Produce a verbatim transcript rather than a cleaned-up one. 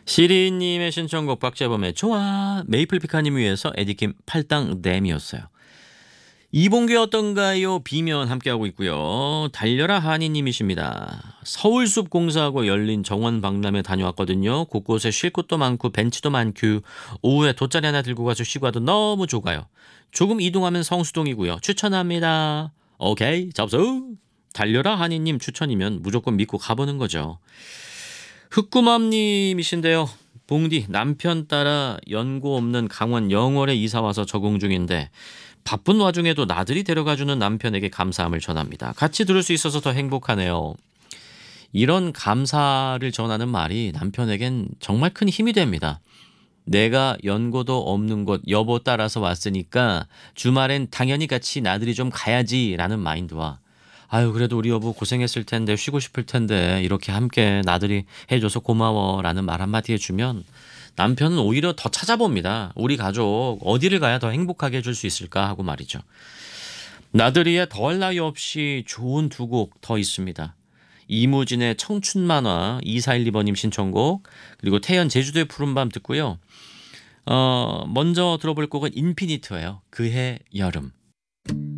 시리님의 신청곡 박재범의 좋아 메이플피카님 위해서 에디킴 팔당 댐이었어요. 이봉규 어떤가요? 비면 함께하고 있고요. 달려라 하니님이십니다. 서울숲 공사하고 열린 정원 박람회 다녀왔거든요. 곳곳에 쉴 곳도 많고 벤치도 많고 오후에 돗자리 하나 들고 가서 쉬고 와도 너무 좋아요. 조금 이동하면 성수동이고요. 추천합니다. 오케이 접수. 달려라 하니님 추천이면 무조건 믿고 가보는 거죠. 흑구맘님이신데요. 봉디 남편 따라 연고 없는 강원 영월에 이사와서 적응 중인데 바쁜 와중에도 나들이 데려가주는 남편에게 감사함을 전합니다. 같이 들을 수 있어서 더 행복하네요. 이런 감사를 전하는 말이 남편에겐 정말 큰 힘이 됩니다. 내가 연고도 없는 곳 여보 따라서 왔으니까 주말엔 당연히 같이 나들이 좀 가야지라는 마인드와 아유 그래도 우리 여보 고생했을 텐데 쉬고 싶을 텐데 이렇게 함께 나들이 해줘서 고마워라는 말 한마디 해주면 남편은 오히려 더 찾아봅니다. 우리 가족 어디를 가야 더 행복하게 해줄 수 있을까 하고 말이죠. 나들이에 더할 나위 없이 좋은 두 곡 더 있습니다. 이무진의 청춘만화 이사일이 번님 신청곡 그리고 태연 제주도의 푸른밤 듣고요. 어, 먼저 들어볼 곡은 인피니트예요. 그해 여름.